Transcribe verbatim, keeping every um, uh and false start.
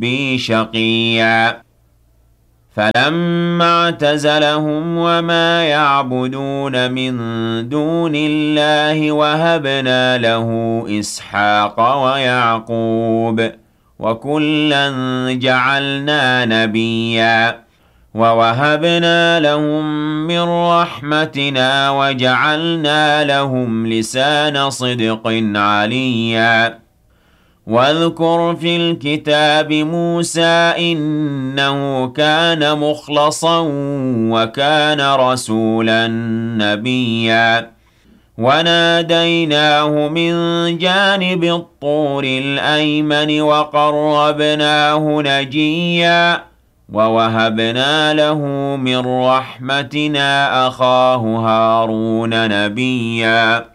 ربي شقيا فلما اعتزلهم وما يعبدون من دون الله وهبنا له إسحاق ويعقوب وكلا جعلنا نبيا ووهبنا لهم من رحمتنا وجعلنا لهم لسان صدق عليا واذكر في الكتاب موسى إنه كان مخلصا وكان رسولا نبيا وناديناه من جانب الطور الأيمن وقربناه نجيا ووهبنا له من رحمتنا أخاه هارون نبيا